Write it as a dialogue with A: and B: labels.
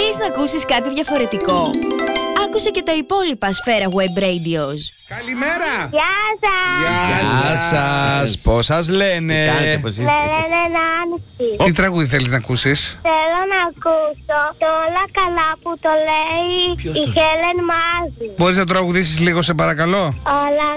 A: Θέλεις να ακούσεις κάτι διαφορετικό? Άκουσε και τα υπόλοιπα Σφαίρα Web Radios.
B: Καλημέρα!
C: Γεια σας!
B: Γεια σας! Πώς σας λένε?
C: Με λένε Νάνση.
B: Τι τραγούδι θέλεις να ακούσεις?
C: Θέλω να ακούσω το όλα καλά που το λέει η Χέλεν Μάζη.
B: Μπορείς να τραγουδήσεις λίγο σε παρακαλώ?
C: Όλα